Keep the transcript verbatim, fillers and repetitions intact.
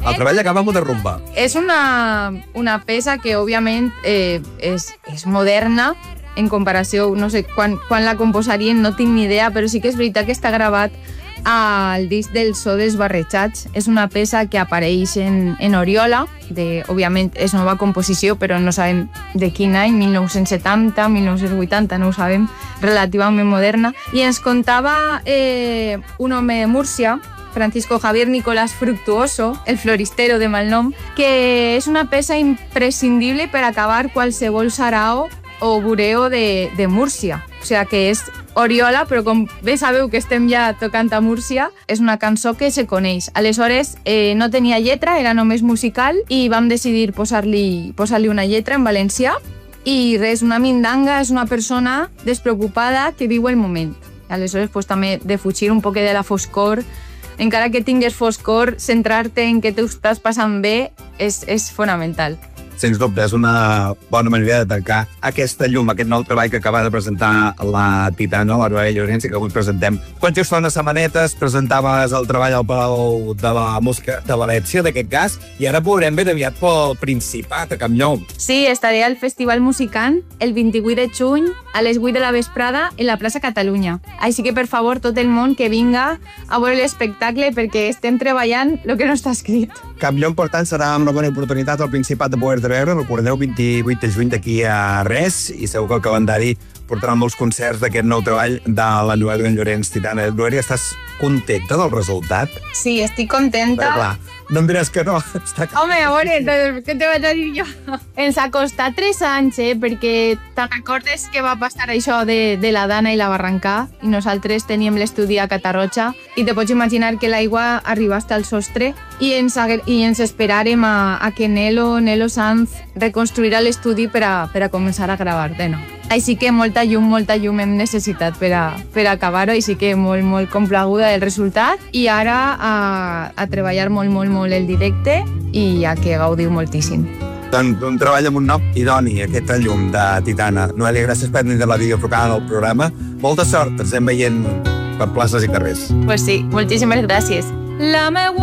El treball acaba amb una rumba. És una, una peça que, òbviament, eh, és, és moderna en comparació, no sé, quan, quan la composarien no tinc ni idea, però sí que és veritat que està gravat al disc del So Desbarrejats. És una peça que apareix en, en Oriola, de, òbviament és nova composició, però no sabem de quin any, mil nou-cents setanta, mil nou-cents vuitanta, no ho sabem, relativament moderna. I ens contava eh, un home de Múrcia, Francisco Javier Nicolás Fructuoso, el floristero de malnom, que és una peça imprescindible per acabar qualsevol sarao o bureo de, de Múrcia. O sigui que és Oriola, però com bé sabeu que estem ja tocant a Múrcia, és una cançó que se coneix. Aleshores, eh, no tenia lletra, era només musical, i vam decidir posar-li posar-li una lletra en valencià. I res, una mindanga és una persona despreocupada que viu el moment. Aleshores, pues, també defugir un poc de la foscor. Encara que tingues foscor, centrar-te en què t'ho estàs passant bé és, és fonamental. Sens dubte, és una bona manera de tancar aquesta llum, aquest nou treball que acaba de presentar la Titana, la Noelia Llorens, que avui presentem. Quan just fa unes setmanetes presentaves el treball al Palau de la Música de València, d'aquest cas, i ara veurem ben aviat pel Principat, a Campllong. Sí, estaré al Festival Musicant el vint-i-vuit de juny a les vuit de la vesprada en la plaça Catalunya. Així que, per favor, tot el món que vinga a veure l'espectacle perquè estem treballant el que no està escrit. Campllong, per tant, serà una bona oportunitat al Principat de poder de veure. Recordeu, vint-i-vuit de juny d'aquí a res, i segur que el calendari portarà molts concerts d'aquest nou treball de la Noelia Llorens, Titana. Noelia, estàs contenta del resultat? Sí, estic contenta. Però clar, no em diràs que no. Està... Home, a veure, què te vaig a dir jo? Ens ha costat tres anys, eh? Perquè te'n recordes que va passar això de, de la Dana i la Barrancà, i nosaltres teníem l'estudi a Catarroja, i te pots imaginar que l'aigua arriba hasta el sostre, i ens, i ens esperàrem a, a que Nelo, Nelo Sanz reconstruirà l'estudi per a, per a començar a gravar de nou. Així que molta llum, molta llum hem necessitat per a, per a acabar-ho, així que molt, molt complaguda del resultat, i ara a, a treballar molt, molt, molt el directe i a que gaudiu moltíssim. Doncs un treball amb un nom idoni, aquesta llum de Titana. Noelia, gràcies per tenir la videoprograma del programa. Molta sort, ens anem veient per places i carrers. Pues sí, moltíssimes gràcies. La meua